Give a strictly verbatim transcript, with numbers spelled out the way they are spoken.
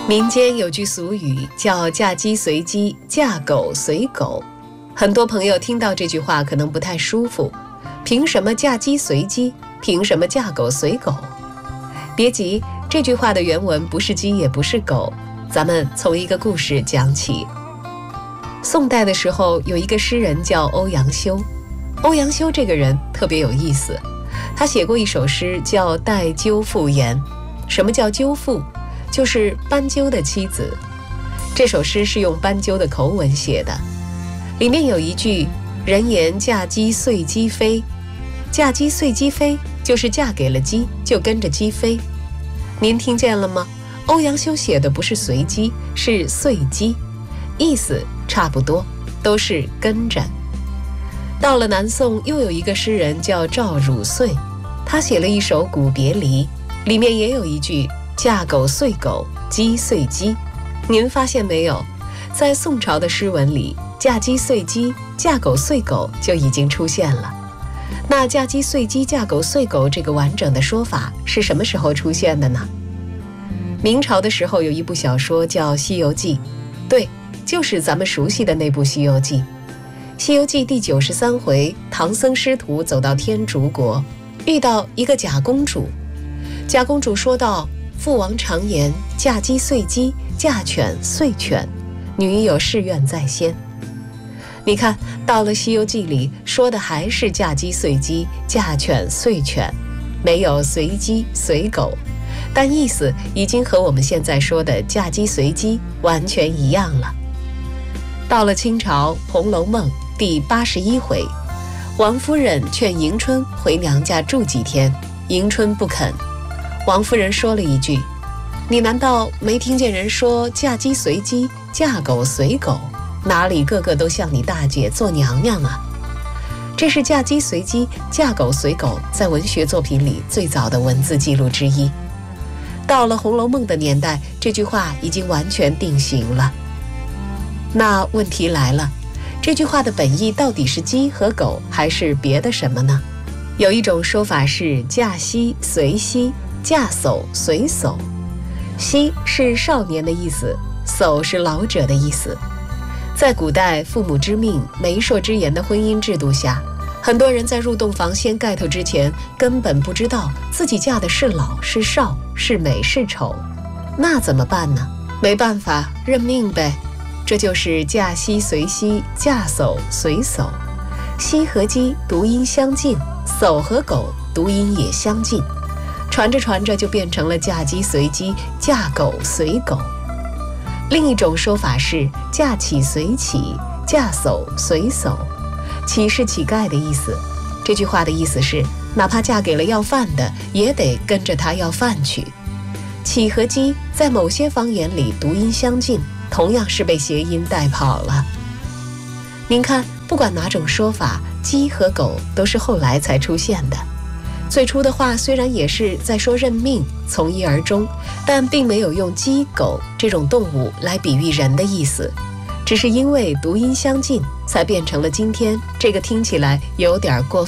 民间有句俗语叫嫁鸡随鸡，嫁狗随狗。很多朋友听到这句话可能不太舒服，凭什么嫁鸡随鸡？凭什么嫁狗随狗？别急，这句话的原文不是鸡也不是狗，咱们从一个故事讲起。宋代的时候，有一个诗人叫欧阳修。欧阳修这个人特别有意思，他写过一首诗叫《待鸠妇言》。什么叫鸠妇？就是斑鸠的妻子。这首诗是用斑鸠的口吻写的，里面有一句“人言嫁鸡随鸡飞”，嫁鸡随鸡飞就是嫁给了鸡，就跟着鸡飞。您听见了吗？欧阳修写的不是随鸡，是随鸡，意思差不多，都是跟着。到了南宋，又有一个诗人叫赵汝岁，他写了一首《古别离》，里面也有一句嫁狗随狗，鸡随鸡。您发现没有，在宋朝的诗文里，嫁鸡随鸡，嫁狗随狗就已经出现了。那嫁鸡随鸡，嫁狗随狗这个完整的说法是什么时候出现的呢？明朝的时候有一部小说叫《西游记》，对，就是咱们熟悉的那部《西游记》。《西游记》第九十三回，唐僧师徒走到天竺国，遇到一个假公主。假公主说道：父王常言，嫁鸡随鸡，嫁犬随犬，女有誓愿在先。你看到了《西游记》里说的还是嫁鸡随鸡，嫁犬随犬，没有随鸡随狗，但意思已经和我们现在说的嫁鸡随鸡完全一样了。到了清朝，《红楼梦》第八十一回，王夫人劝迎春回娘家住几天，迎春不肯。王夫人说了一句：你难道没听见人说嫁鸡随鸡，嫁狗随狗？哪里个个都像你大姐做娘娘啊？这是嫁鸡随鸡，嫁狗随狗在文学作品里最早的文字记录之一。到了《红楼梦》的年代，这句话已经完全定型了。那问题来了，这句话的本意到底是鸡和狗，还是别的什么呢？有一种说法是嫁西随西，嫁叟随叟。西是少年的意思，叟是老者的意思。在古代父母之命媒妁之言的婚姻制度下，很多人在入洞房掀盖头之前根本不知道自己嫁的是老是少，是美是丑。那怎么办呢？没办法，认命呗。这就是嫁西随西，嫁叟随叟。西和鸡读音相近，叟和狗读音也相近，传着传着就变成了嫁鸡随鸡，嫁狗随狗。另一种说法是嫁乞随乞，嫁叟随叟。乞是乞丐的意思，这句话的意思是哪怕嫁给了要饭的，也得跟着他要饭去。乞和鸡在某些方言里读音相近，同样是被谐音带跑了。您看，不管哪种说法，鸡和狗都是后来才出现的。最初的话虽然也是在说认命，从一而终，但并没有用鸡狗这种动物来比喻人的意思，只是因为读音相近，才变成了今天这个听起来有点过